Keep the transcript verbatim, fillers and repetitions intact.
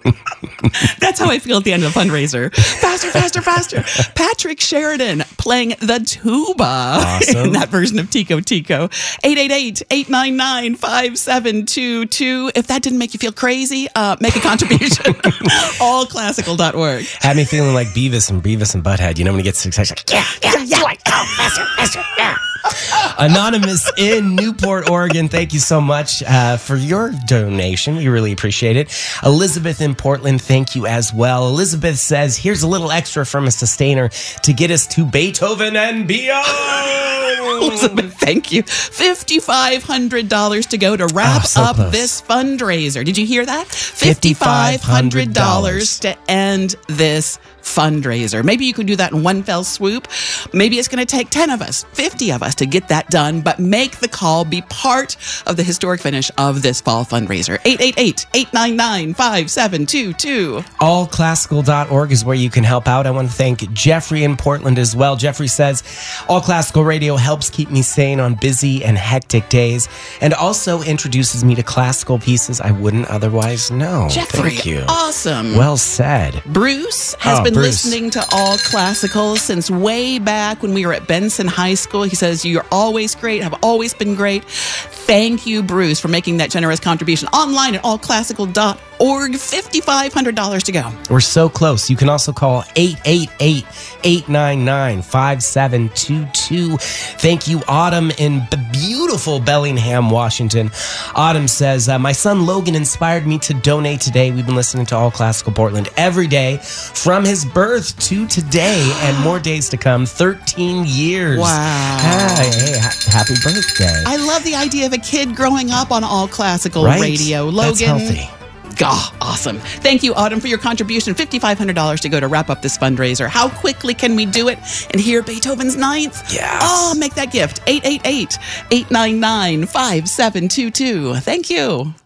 That's how I feel at the end of the fundraiser. Faster, faster, faster. Patrick Sheridan playing the tuba awesome. in that version of Tico Tico. eight eight eight, eight nine nine, five seven two two. If that didn't make you feel crazy, uh, make a contribution. all classical dot org. Had me feeling like Beavis and Beavis and Butthead. You know when he gets excited, like, yeah, yeah, yeah, like, oh, faster, faster, yeah. Anonymous in Newport, Oregon, thank you so much uh, for your donation. We really appreciate it. Elizabeth in Portland, thank you as well. Elizabeth says, here's a little extra from a sustainer to get us to Beethoven and beyond. Elizabeth, thank you. five thousand five hundred dollars to go to wrap Oh, so up close. this fundraiser. Did you hear that? five thousand five hundred dollars to end this fundraiser. Maybe you could do that in one fell swoop. Maybe it's going to take ten of us, fifty of us to get that done, but make the call. Be part of the historic finish of this fall fundraiser. eight eight eight, eight nine nine, five seven two two. all classical dot org is where you can help out. I want to thank Jeffrey in Portland as well. Jeffrey says, All Classical Radio helps keep me sane on busy and hectic days and also introduces me to classical pieces I wouldn't otherwise know. Jeffrey, Thank you. awesome. Well said. Bruce has Oh, been Bruce. listening to All Classical since way back when we were at Benson High School. He says, you're always great, have always been great. Thank you, Bruce, for making that generous contribution. Online at all classical dot org. five thousand five hundred dollars to go. We're so close. You can also call eight eight eight, eight nine nine, five seven two two. Thank you, Autumn in b- beautiful Bellingham, Washington. Autumn says, uh, my son Logan inspired me to donate today. We've been listening to All Classical Portland every day from his birth to today and more days to come. thirteen years. Wow. Hey, hey, ha- happy birthday. I love the idea of a kid growing up on All Classical Right? Radio. That's Logan. healthy. Oh, awesome. Thank you, Autumn, for your contribution. five thousand five hundred dollars to go to wrap up this fundraiser. How quickly can we do it and hear Beethoven's Ninth? Yes. Oh, make that gift. eight eight eight, eight nine nine, five seven two two. Thank you.